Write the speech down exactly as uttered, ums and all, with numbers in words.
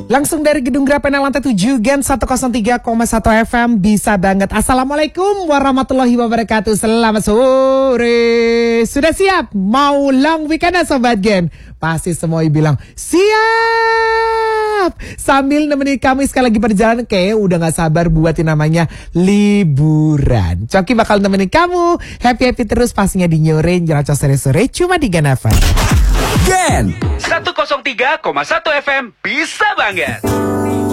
Langsung dari Gedung Grapena lantai tujuh Gen seratus tiga koma satu F M. Bisa banget. Assalamualaikum warahmatullahi wabarakatuh. Selamat sore. Sudah siap? Mau long weekend Sobat Gen? Pasti semua bilang siap. Sambil nemenin kami sekali lagi perjalanan, kayak udah gak sabar buatin namanya liburan. Coki bakal nemenin kamu happy-happy terus, pastinya di New Rain Jelacah sore-sore cuma di Gen F M. Gen seratus tiga koma satu F M bisa banget.